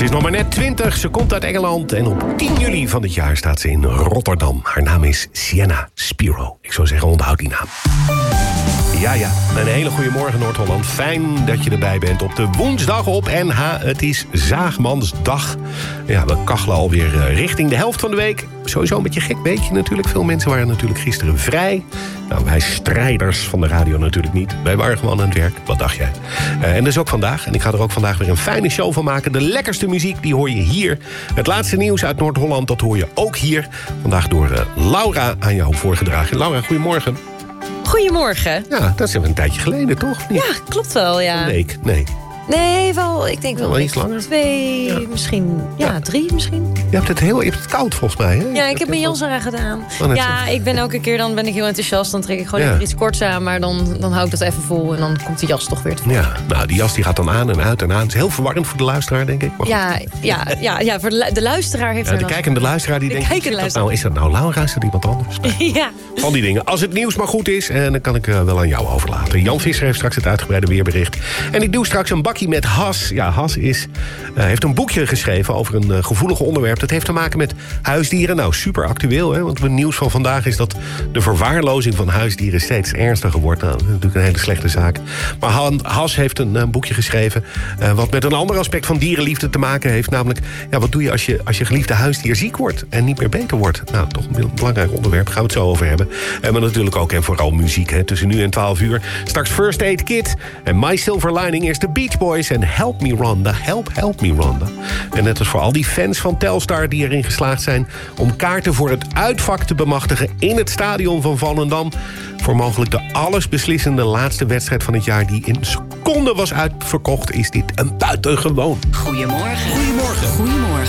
Ze is nog maar net 20, ze komt uit Engeland... en op 10 juli van dit jaar staat ze in Rotterdam. Haar naam is Sienna Spiro. Ik zou zeggen, onthoud die naam. Ja, een hele goede morgen Noord-Holland. Fijn dat je erbij bent op de woensdag op NH. Het is Zaagmansdag. Ja, we kachelen alweer richting de helft van de week. Sowieso een beetje gek weekje natuurlijk. Veel mensen waren natuurlijk gisteren vrij. Nou, wij strijders van de radio natuurlijk niet. Wij waren gewoon aan het werk. Wat dacht jij? En dus ook vandaag. En ik ga er ook vandaag weer een fijne show van maken. De lekkerste muziek, die hoor je hier. Het laatste nieuws uit Noord-Holland, dat hoor je ook hier. Vandaag door Laura aan jou voorgedragen. Laura, goedemorgen. Goedemorgen. Ja, dat is een tijdje geleden, toch? Ja, klopt wel, ja. Een week, nee. Nee, wel, ik denk wel iets langer. 2, misschien, 3 misschien. Je hebt het koud volgens mij, hè? Ja, ik heb mijn jas eraan gedaan. Ja, ik ben elke keer, dan ben ik heel enthousiast. Dan trek ik gewoon even iets korts aan, maar dan hou ik dat even vol. En dan komt die jas toch weer te vol. Ja, nou, die jas die gaat dan aan en uit en aan. Het is heel verwarrend voor de luisteraar, denk ik. Ja, voor de luisteraar heeft de kijkende luisteraar die denkt... Is dat nou Laura? Is dat iemand anders? Ja. Van die dingen. Als het nieuws maar goed is, dan kan ik wel aan jou overlaten. Jan Visser heeft straks het uitgebreide weerbericht. En ik doe straks een bakkie met Has. Ja, Has heeft een boekje geschreven over een gevoelig onderwerp. Dat heeft te maken met huisdieren. Nou, super actueel, hè? Want het nieuws van vandaag is dat de verwaarlozing van huisdieren steeds ernstiger wordt. Nou, dat is natuurlijk een hele slechte zaak. Maar Has heeft een boekje geschreven wat met een ander aspect van dierenliefde te maken heeft. Namelijk, ja, wat doe je als je geliefde huisdier ziek wordt en niet meer beter wordt? Nou, toch een belangrijk onderwerp. Gaan we het zo over hebben. Maar natuurlijk ook en vooral muziek, hè? Tussen nu en 12 uur. Straks First Aid Kit en My Silver Lining is de Beach Boys en Help Me Rhonda, help me Rhonda. En net als voor al die fans van Telstar die erin geslaagd zijn om kaarten voor het uitvak te bemachtigen in het stadion van Volendam. Voor mogelijk de allesbeslissende laatste wedstrijd van het jaar die in seconden was uitverkocht, is dit een buitengewoon. Goedemorgen.